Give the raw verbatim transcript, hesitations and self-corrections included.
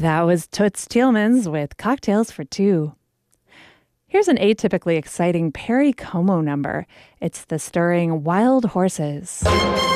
That was Toots Thielmans with Cocktails for Two. Here's an atypically exciting Perry Como number. It's the stirring Wild Horses.